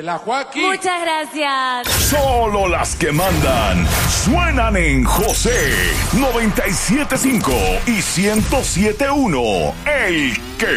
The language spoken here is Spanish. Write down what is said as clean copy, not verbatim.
la Joaquín. Muchas gracias. Solo las que mandan suenan en José 97.5 y 107.1. El que